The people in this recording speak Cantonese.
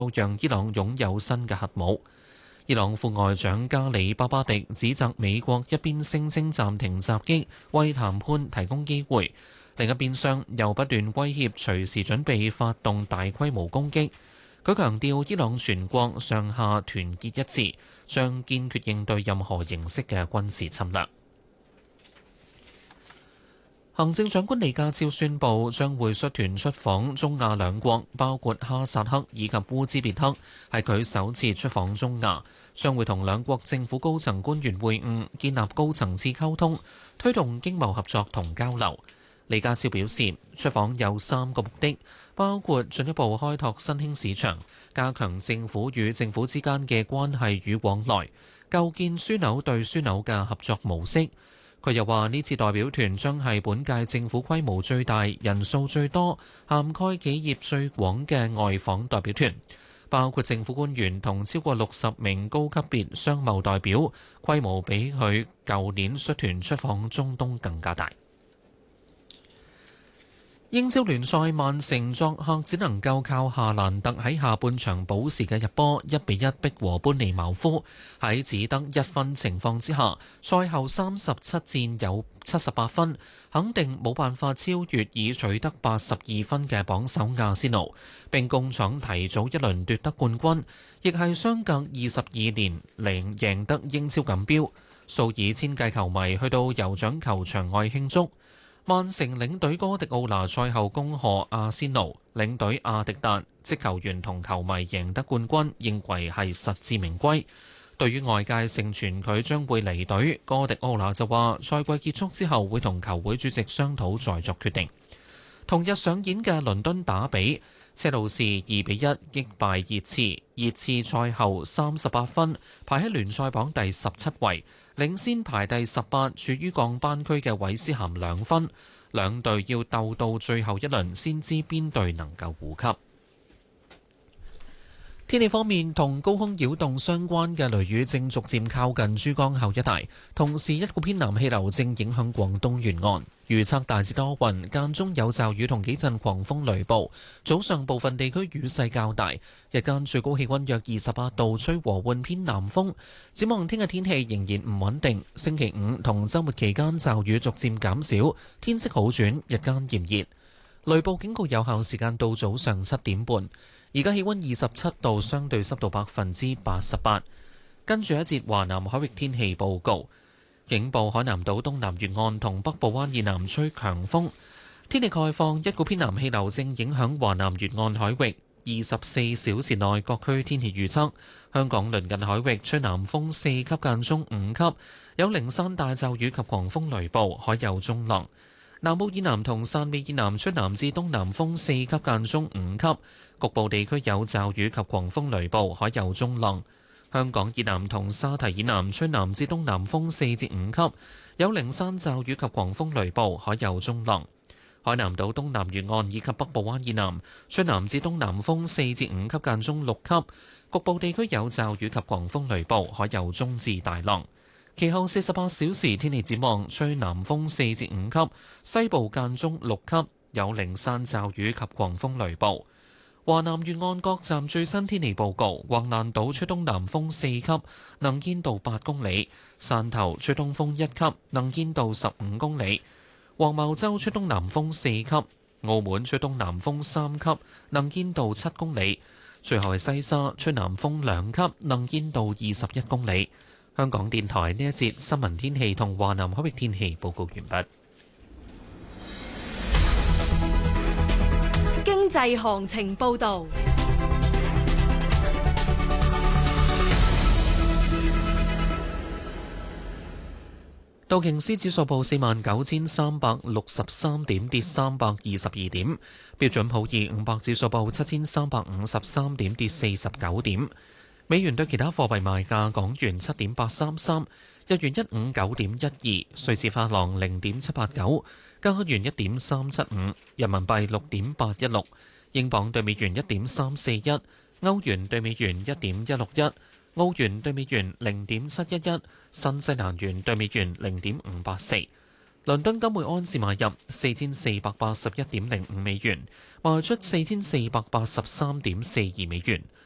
讓伊朗擁有新嘅核武。伊朗副外長加里巴巴迪指責美國一邊聲稱暫停襲擊，為談判提供機會，另一邊廂又不斷威脅隨時準備發動大規模攻擊。佢強調伊朗全國上下團結一致，將堅決應對任何形式嘅軍事侵略。行政長官李家超宣布將會率團出訪中亞兩國，包括哈薩克以及烏茲別克，係佢首次出訪中亞，將會同兩國政府高層官員會晤，建立高層次溝通，推動經貿合作同交流。李家超表示，出訪有3個目的，包括進一步開拓新興市場，加強政府與政府之間嘅關係與往來，構建樞紐對樞紐嘅合作模式。佢又話：呢次代表團將係本屆政府規模最大、人數最多、涵蓋企業最廣嘅外訪代表團，包括政府官員同超過60名高級別商貿代表，規模比佢舊年率團出訪中東更加大。英超聯賽，曼城作客只能夠靠夏蘭特喺下半場補時嘅入波1-1逼和般尼茅夫。喺只得1分情況之下，賽後37戰有78分，肯定冇辦法超越已取得82分嘅榜首亞仙奴，並共闖提早一輪奪得冠軍，亦係相隔22年嚟贏得英超錦標。數以千計球迷去到酋長球場外慶祝。曼城領隊哥迪奧拿賽後恭賀阿仙奴，領隊阿迪達即球員同球迷贏得冠軍，認為係實至名歸。對於外界盛傳佢將會離隊，哥迪奧拿就話賽季結束之後會同球會主席商討再作決定。同日上演嘅倫敦打比，車路士2-1擊敗熱刺，熱刺賽後38分，排喺聯賽榜第17位。領先排第18，處於降班區嘅韋斯咸2分，兩隊要鬥到最後一輪先知邊隊能夠護級。天氣方面，同高空擾動相關嘅雷雨正逐漸靠近珠江口一帶，同時一股偏南氣流正影響廣東沿岸。預測大致多雲，間中有驟雨同幾陣狂風雷暴。早上部分地區雨勢較大，日間最高氣溫約28度，吹和緩偏南風。展望聽日天氣仍然唔穩定，星期5同週末期間驟雨逐漸減少，天色好轉，日間炎熱。雷暴警告有效時間到早上7點半。而家氣溫27度，相對濕度88%。跟住一節華南海域天氣報告。警報海南島東南沿岸同北部灣以南吹強風。天氣概況，一股偏南氣流正影響華南沿岸海域。24小時內各區天氣預測：香港鄰近海域吹南風4級間中5級，有零散大驟雨及狂風雷暴，海有中浪。南澳以南同汕尾以南吹南至東南風4級間中5級，局部地區有驟雨及狂風雷暴，海有中浪。香港以南同沙堤以南吹南至東南風4至5級，有零散驟雨及狂風雷暴，海有中浪。海南島東南沿岸以及北部灣以南吹南至東南風4至5級間中6級，局部地區有驟雨及狂風雷暴，海有中至大浪。其後48小時天氣展望，吹南風4至5級，西部間中6級，有零散驟雨及狂風雷暴。華南沿岸各站最新天氣報告：橫瀾島吹東南風4級，能見度8公里；汕頭吹東風1級，能見度15公里；黃茅洲吹東南風4級；澳門吹東南風3級，能見度7公里；最後係西沙吹南風2級，能見度21公里。香港電台呢一節新聞天氣同華南海域天氣報告完畢。 經濟行情報導。 道瓊斯指數報49,363點，跌322點；標準普爾500指數報7,353點，跌49點。美元對其他貨幣賣價：港元7.833，日元159.12，瑞士法郎0.789，加元1.375，人民幣6.816，英鎊對美元1.341，歐元對美元1.161，澳元對美元0.711，新西蘭元對美元0.584。倫敦金每安士買入4481.05美元，賣出4483.42美元。